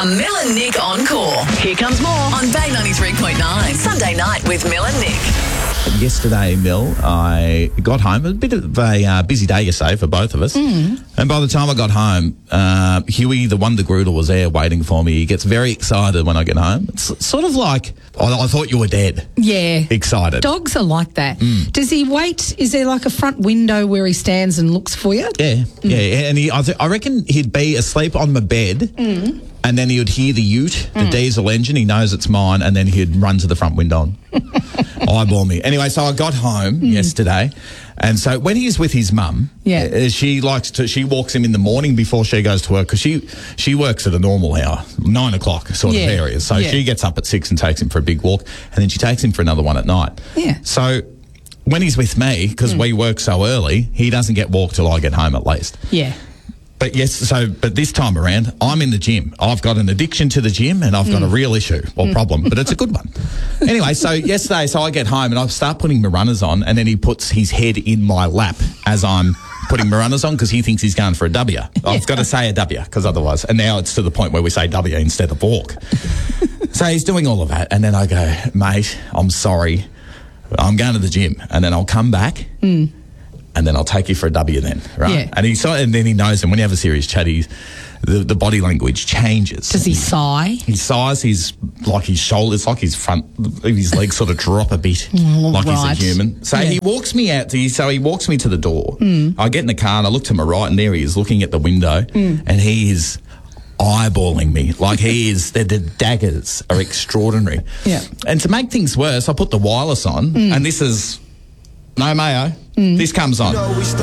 A Mel and Nick Encore. Here comes more on Bay 93.9. Sunday night with Mel and Nick. Yesterday, Mel, I got home. A bit of a busy day yesterday for both of us. And by the time I got home, Huey, the Wondergroodle, was there waiting for me. He gets very excited when I get home. It's sort of like, I thought you were dead. Yeah. Excited. Dogs are like that. Does he wait? Is there like a front window where he stands and looks for you? Yeah. And I reckon he'd be asleep on my bed and then he would hear the ute, the diesel engine. He knows it's mine, and then he'd run to the front window and eyeball me. Anyway, so I got home yesterday, and so when he's with his mum, she walks him in the morning before she goes to work, because she works at a normal hour, 9 o'clock sort of area. So she gets up at 6 and takes him for a big walk, and then she takes him for another one at night. Yeah. So when he's with me, because we work so early, he doesn't get walked till I get home at least. Yeah. But this time around, I'm in the gym. I've got an addiction to the gym, and I've got a real issue or problem, but it's a good one. Anyway, so yesterday, I get home and I start putting my runners on, and then he puts his head in my lap as I'm putting my runners on, because he thinks he's going for a W. I've got to say a W, because otherwise, and now it's to the point where we say W instead of walk. So he's doing all of that, and then I go, mate, I'm sorry. I'm going to the gym, and then I'll come back. And then I'll take you for a W then, right? Yeah. And then he knows, and when you have a serious chat, the body language changes. Does he sigh? He sighs, his shoulders, like his legs sort of drop a bit, like he's a human. So he walks me out, he walks me to the door. I get in the car and I look to my right, and there he is looking at the window, and he is eyeballing me like he is. The daggers are extraordinary. Yeah. And to make things worse, I put the wireless on, and this is no mayo. This comes on.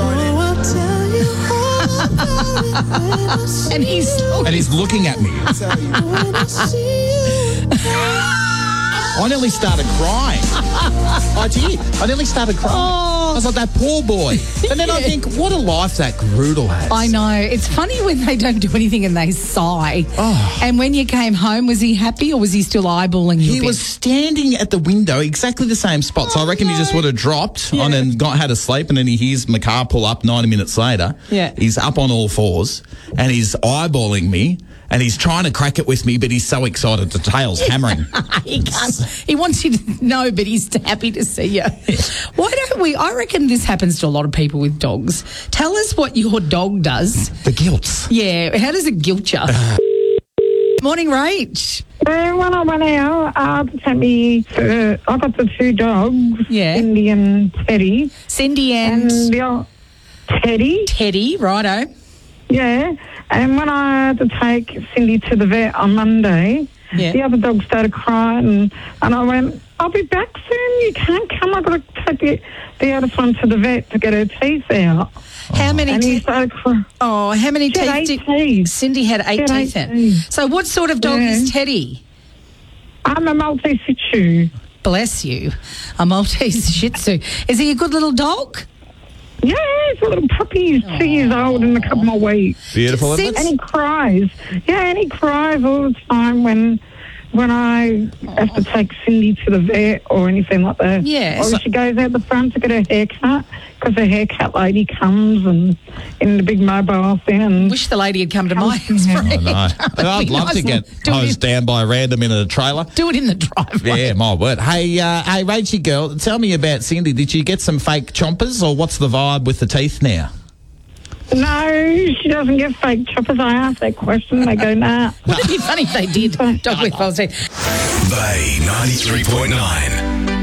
And he's looking at me. I nearly started crying. I did. I nearly started crying. I was like, that poor boy. And then I think, what a life that Groodle has. I know. It's funny when they don't do anything and they sigh. Oh. And when you came home, was he happy or was he still eyeballing you? He was standing at the window, exactly the same spot. So I reckon he just would have dropped on and had a sleep, and then he hears my car pull up 90 minutes later. Yeah. He's up on all fours and he's eyeballing me. And he's trying to crack it with me, but he's so excited. The tail's hammering. He can't. He wants you to know, but he's happy to see you. Why don't we? I reckon this happens to a lot of people with dogs. Tell us what your dog does. The guilt. Yeah. How does it guilt you? Morning, Rach. When I went out, I got the two dogs, Yeah. Cindy and Teddy. Cindy and the old Teddy. Teddy, righto. Yeah. And when I had to take Cindy to the vet on Monday, the other dog started crying, and I went, I'll be back soon. You can't come. I've got to take the other one to the vet to get her teeth out. How many And he teeth? started crying. Oh, how many She had teeth? 8 teeth. Cindy had 8 She had teeth 8 in. teeth. So what sort of dog is Teddy? I'm a Maltese Shih Tzu. Bless you. A Maltese Shih Tzu. Is he a good little dog? Yeah, he's a little puppy. He's 2 years old in a couple more weeks. Beautiful. Since- And he cries. Yeah, and he cries all the time when I have to take Cindy to the vet or anything like that. Yeah. Or she goes out the front to get her hair cut, because the haircut lady comes and in the big mobile thing. And Wish the lady had come to my house. I know. I'd love to get hosed down by a random in a trailer. Do it in the driveway. Yeah, my word. Hey, Rachie girl, tell me about Cindy. Did you get some fake chompers, or what's the vibe with the teeth now? no, she doesn't get fake choppers. I ask that question. They go, nah. Wouldn't it be funny if they did? Dog with false teeth. Bay 93.9.